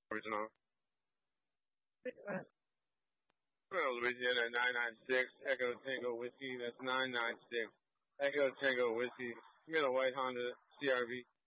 Original. Well, Louisiana 996, Echo Tango Whiskey, that's 996. Echo Tango Whiskey, you got a white Honda CRV.